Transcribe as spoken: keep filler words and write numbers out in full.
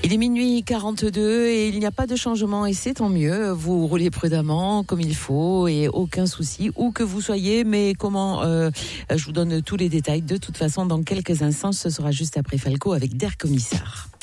Il est minuit quarante-deux et il n'y a pas de changement et c'est tant mieux. Vous roulez prudemment comme il faut et aucun souci où que vous soyez. Mais comment euh, je vous donne tous les détails. De toute façon, dans quelques instants, ce sera juste après Falco avec Der Commissaire.